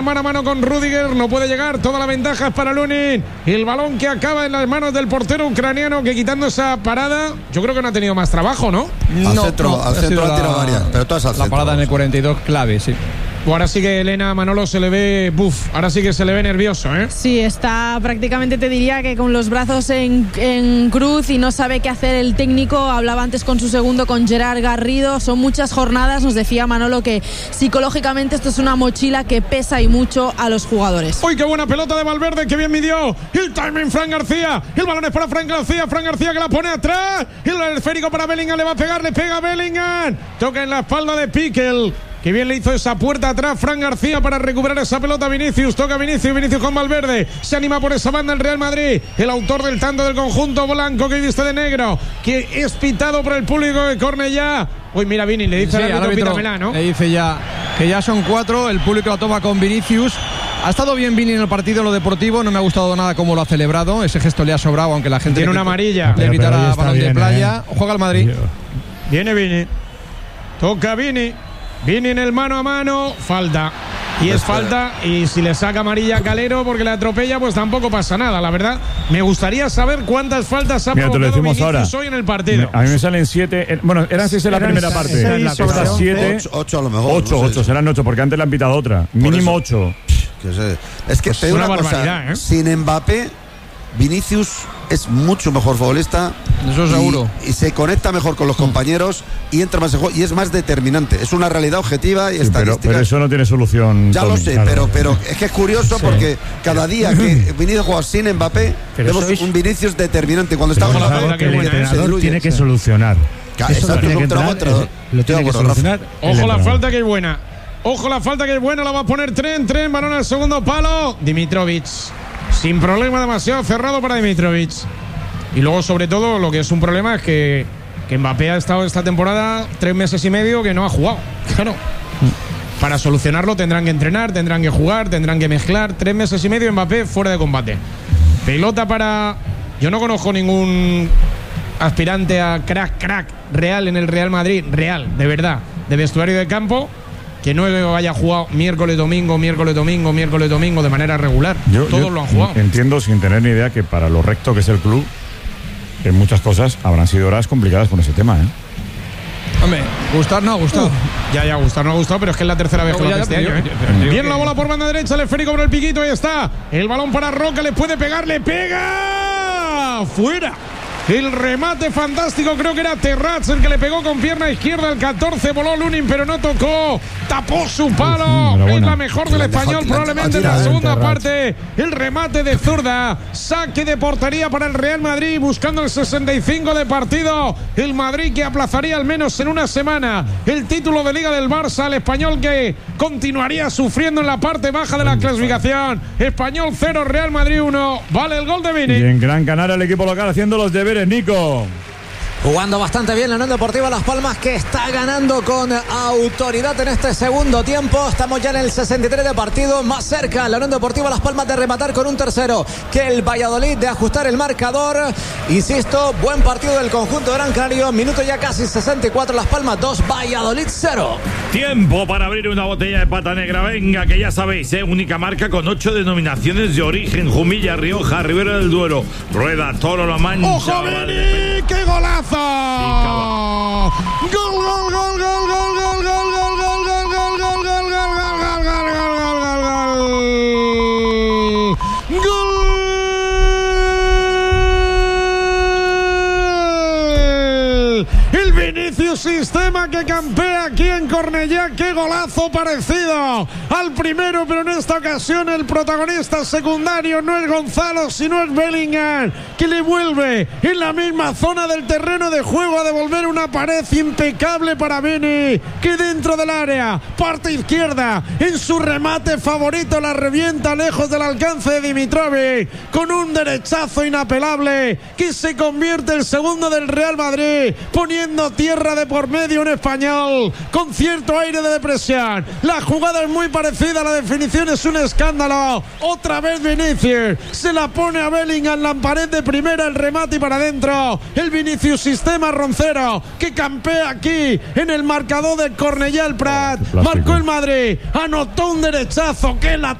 Mano a mano con Rüdiger, no puede llegar, toda la ventaja es para Lunin. El balón que acaba en las manos del portero ucraniano, que quitando esa parada, yo creo que no ha tenido más trabajo, ¿no? Al centro ha tirado varias, pero todas al centro. La parada en el 42 clave, sí. Ahora sí que Elena Manolo se le ve ahora sí que se le ve nervioso, ¿eh? Sí, está prácticamente, te diría que con los brazos en cruz y no sabe qué hacer el técnico. Hablaba antes con su segundo, con Gerard Garrido. Son muchas jornadas, nos decía Manolo que psicológicamente esto es una mochila que pesa y mucho a los jugadores. ¡Uy, qué buena pelota de Valverde! ¡Qué bien midió! El timing, Fran García. El balón es para Fran García que la pone atrás. El esférico para Bellingham, le va a pegar, le pega a Bellingham. Toca en la espalda de Piquel. Que bien le hizo esa puerta atrás Fran García para recuperar esa pelota. Vinicius, toca Vinicius con Valverde. Se anima por esa banda el Real Madrid. El autor del tanto del conjunto blanco que viste de negro, que es pitado por el público de Cornellá. Uy, mira, Vini, le dice al árbitro, pítamela, ¿no? Le dice ya que ya son 4, el público la toma con Vinicius. Ha estado bien Vini en el partido, en lo deportivo. No me ha gustado nada cómo lo ha celebrado. Ese gesto le ha sobrado, aunque la gente tiene una amarilla. Le gritará balón de playa. Juega el Madrid. Viene Vini. Toca Vini. Viene en el mano a mano, falta. Y es falta, y si le saca amarilla a Calero porque le atropella, pues tampoco pasa nada, la verdad. Me gustaría saber cuántas faltas ha provocado Vinicius hoy en el partido. A mí me salen 7, bueno, eran 6 en la primera parte. 7, 8 a lo mejor. 8, serán 8, porque antes le han pitado otra. Mínimo 8. Es que pues una barbaridad, cosa, sin Mbappé, Vinicius es mucho mejor futbolista. Eso seguro. Y se conecta mejor con los compañeros y entra más en juego y es más determinante. Es una realidad objetiva y estadística. Pero eso no tiene solución. Ya Tommy, lo sé, claro. pero es que es curioso porque cada día que Vinicius juega sin Mbappé, vemos un Vinicius determinante. Cuando está con la que el entrenador tiene que solucionar. Eso tiene que entrar. Lo tiene que solucionar. Ojo la falta que es buena. Ojo la falta que es buena. La va a poner Tren, balón al segundo palo. Dimitrovic. Sin problema, demasiado cerrado para Dimitrovic. Y luego, sobre todo, lo que es un problema es que Mbappé ha estado esta temporada 3 meses y medio que no ha jugado. Claro. Para solucionarlo tendrán que entrenar, tendrán que jugar, tendrán que mezclar. 3 meses y medio Mbappé fuera de combate. Pelota para... Yo no conozco ningún aspirante a crack real en el Real Madrid. Real, de verdad. De vestuario de campo. Que no haya jugado miércoles, domingo de manera regular. Todos lo han jugado. Entiendo, sin tener ni idea, que para lo recto que es el club, en muchas cosas habrán sido horas complicadas con ese tema, ¿eh? Hombre, gustar no ha gustado. Ya, gustar no ha gustado, pero es que es la tercera vez que lo hace este año, ¿eh? Viene la bola por banda derecha, el esférico por el piquito, ahí está. El balón para Roca, le puede pegar, le pega. ¡Fuera! El remate fantástico, creo que era Terrats el que le pegó con pierna izquierda al 14, voló Lunin pero no tocó, tapó su palo, es la mejor del Español probablemente en la segunda parte, el remate de zurda, saque de portería para el Real Madrid buscando el 65 de partido, el Madrid que aplazaría al menos en una semana el título de Liga del Barça, el Español que continuaría sufriendo en la parte baja de la clasificación, Español 0, Real Madrid 1, vale el gol de Vini. Y en Gran Canaria el equipo local haciendo los deberes, Nico. Jugando bastante bien la Unión Deportiva Las Palmas, que está ganando con autoridad en este segundo tiempo. Estamos ya en el 63 de partido, más cerca la Unión Deportiva Las Palmas de rematar con un tercero que el Valladolid, de ajustar el marcador. Insisto, buen partido del conjunto Gran Canario, minuto ya casi 64, Las Palmas 2, Valladolid 0. Tiempo para abrir una botella de pata negra, venga, que ya sabéis, única marca con 8 denominaciones de origen: Jumilla, Rioja, Ribera del Duero, Rueda, Toro, La Mancha. ¡Ojo, Beni! ¡Qué golazo! ¡Gol, gol, gol, gol, gol, gol, gol, gol, gol, gol, gol, gol, gol, gol, gol, el Vinicius Sistema que campea aquí en Cornellá. Qué golazo parecido al primero, pero en esta ocasión el protagonista secundario no es Gonzalo, sino es Bellingham, que le vuelve en la misma zona del terreno de juego a devolver una pared impecable para Vini, que dentro del área, parte izquierda, en su remate favorito la revienta lejos del alcance de Dimitrovic, con un derechazo inapelable que se convierte el segundo del Real Madrid, poniendo tierra de por medio, un español con cierto aire de depresión. La jugada es muy parecida, la definición es un escándalo. Otra vez Vinicius se la pone a Bellingham en la pared de primera, el remate y para adentro. El Vinicius sistema Roncero que campea aquí en el marcador del Cornellà el Prat. Marcó el Madrid, anotó un derechazo que la